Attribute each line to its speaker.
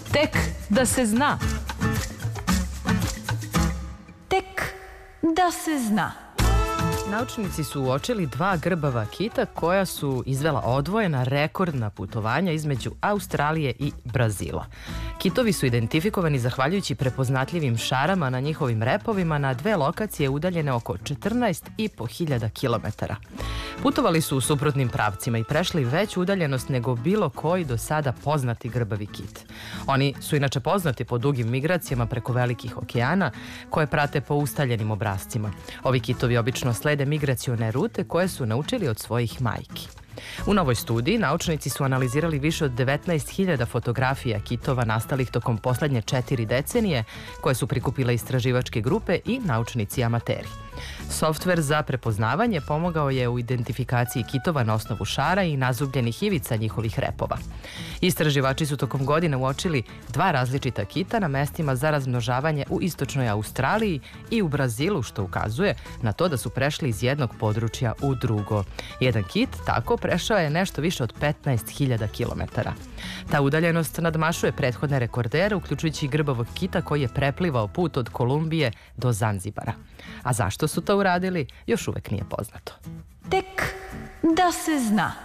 Speaker 1: Tek da se zna. Tek da se zna. Naučnici su uočili dva grbava kita koja su izvela odvojena rekordna putovanja između Australije i Brazila. Kitovi su identifikovani zahvaljujući prepoznatljivim šarama na njihovim repovima na dve lokacije udaljene oko 14.500 kilometara. Putovali su u suprotnim pravcima i prešli veću udaljenost nego bilo koji do sada poznati grbavi kit. Oni su inače poznati po dugim migracijama preko velikih okeana koje prate po ustaljenim obrascima. Ovi kitovi obično slede migracione rute koje su naučili od svojih majki. U novoj studiji naučnici su analizirali više od 19.000 fotografija kitova nastalih tokom poslednje 4 decenije koje su prikupile istraživačke grupe i naučnici amateri. Softver za prepoznavanje pomogao je u identifikaciji kitova na osnovu šara i nazubljenih ivica njihovih repova. Istraživači su tokom godina uočili dva različita kita na mestima za razmnožavanje u istočnoj Australiji i u Brazilu, što ukazuje na to da su prešli iz jednog područja u drugo. Jedan kit tako prešao je nešto više od 15.000 kilometara. Ta udaljenost nadmašuje prethodne rekordere, uključujući i grbavog kita koji je preplivao put od Kolumbije do Zanzibara. A zašto su to uradili, još uvek nije poznato. Tek da se zna.